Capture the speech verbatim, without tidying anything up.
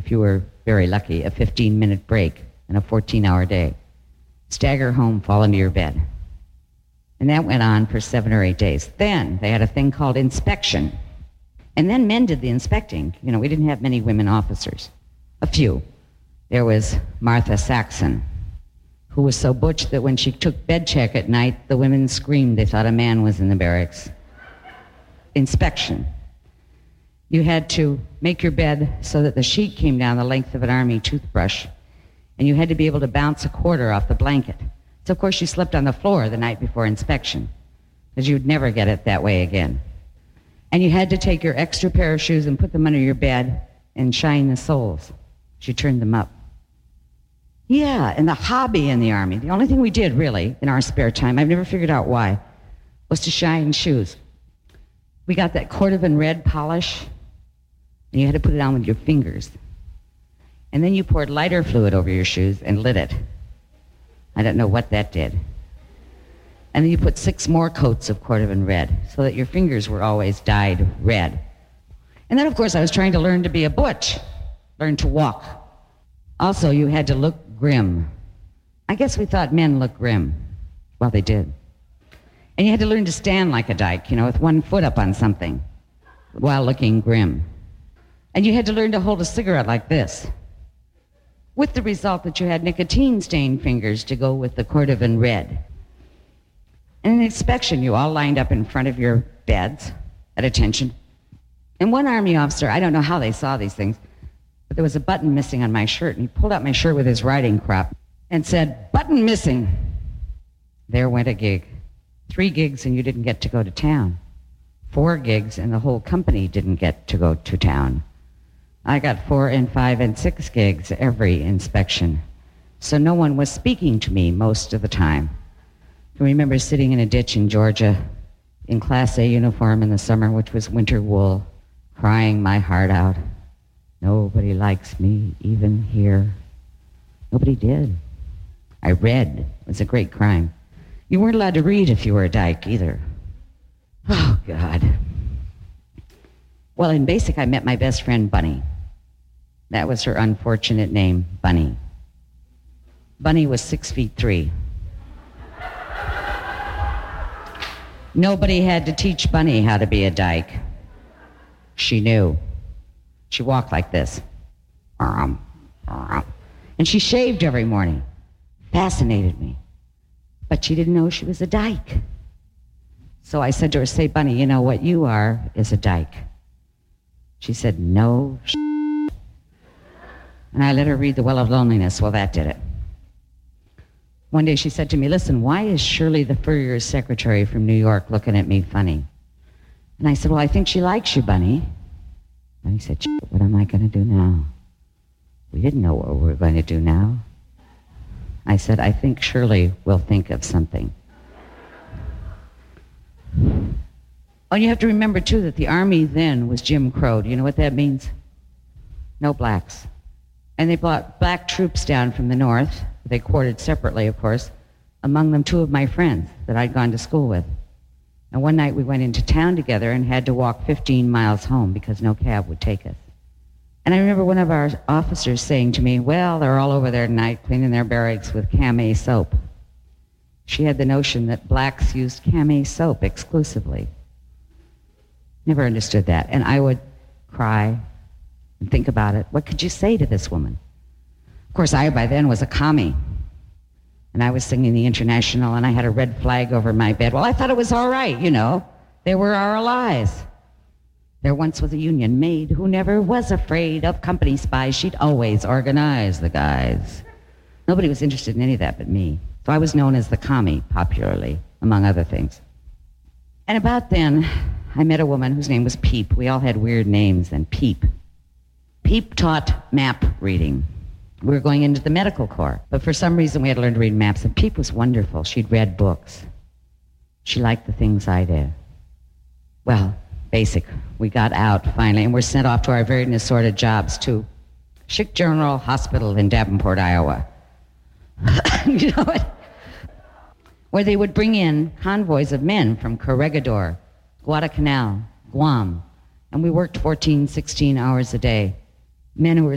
if you were very lucky, a fifteen-minute break and a fourteen-hour day. Stagger home, fall into your bed. And that went on for seven or eight days. Then they had a thing called inspection. And then men did the inspecting. You know, we didn't have many women officers. A few. There was Martha Saxon, who was so butch that when she took bed check at night, the women screamed they thought a man was in the barracks. Inspection. You had to make your bed so that the sheet came down the length of an army toothbrush, and you had to be able to bounce a quarter off the blanket. So, of course, you slept on the floor the night before inspection, because you'd never get it that way again. And you had to take your extra pair of shoes and put them under your bed and shine the soles. She turned them up. Yeah, and the hobby in the Army, the only thing we did, really, in our spare time, I've never figured out why, was to shine shoes. We got that Cordovan red polish, and you had to put it on with your fingers. And then you poured lighter fluid over your shoes and lit it. I don't know what that did. And then you put six more coats of Cordovan red so that your fingers were always dyed red. And then, of course, I was trying to learn to be a butch, learn to walk. Also, you had to look grim. I guess we thought men looked grim. Well, they did. And you had to learn to stand like a dyke, you know, with one foot up on something while looking grim. And you had to learn to hold a cigarette like this, with the result that you had nicotine-stained fingers to go with the Cordovan red. And in inspection, you all lined up in front of your beds at attention. And one Army officer, I don't know how they saw these things, but there was a button missing on my shirt, and he pulled out my shirt with his riding crop and said, "Button missing." There went a gig. Three gigs and you didn't get to go to town. Four gigs and the whole company didn't get to go to town. I got four and five and six gigs every inspection. So no one was speaking to me most of the time. I remember sitting in a ditch in Georgia in Class A uniform in the summer, which was winter wool, crying my heart out. Nobody likes me, even here. Nobody did. I read. It was a great crime. You weren't allowed to read if you were a dyke either. Oh, God. Well, in basic, I met my best friend, Bunny. That was her unfortunate name, Bunny. Bunny was six feet three. Nobody had to teach Bunny how to be a dyke. She knew. She walked like this. And she shaved every morning. Fascinated me. But she didn't know she was a dyke. So I said to her, "Say, Bunny, you know what you are is a dyke." She said, "No, sh-." And I let her read The Well of Loneliness. Well, that did it. One day she said to me, "Listen, why is Shirley the Furrier's secretary from New York looking at me funny?" And I said, "Well, I think she likes you, Bunny." And he said, "What am I going to do now?" We didn't know what we were going to do now. I said, "I think Shirley will think of something." Oh, you have to remember, too, that the Army then was Jim Crow. Do you know what that means? No blacks. And they brought black troops down from the north. They quartered separately, of course, among them two of my friends that I'd gone to school with. And one night we went into town together and had to walk fifteen miles home because no cab would take us. And I remember one of our officers saying to me, "Well, they're all over there tonight cleaning their barracks with Camay soap." She had the notion that blacks used Camay soap exclusively. Never understood that. And I would cry and think about it. What could you say to this woman? Of course, I, by then, was a commie. And I was singing the International, and I had a red flag over my bed. Well, I thought it was all right, you know. They were our allies. There once was a Union maid who never was afraid of company spies. She'd always organize the guys. Nobody was interested in any of that but me. So I was known as the commie, popularly, among other things. And about then, I met a woman whose name was Peep. We all had weird names then. Peep. Peep taught map reading. We were going into the medical corps, but for some reason we had to learn to read maps, and Peep was wonderful. She'd read books. She liked the things I did. Well, basic. We got out finally, and we're sent off to our very assorted jobs to Schick General Hospital in Davenport, Iowa. You know what? Where they would bring in convoys of men from Corregidor, Guadalcanal, Guam, and we worked fourteen, sixteen hours a day. Men who were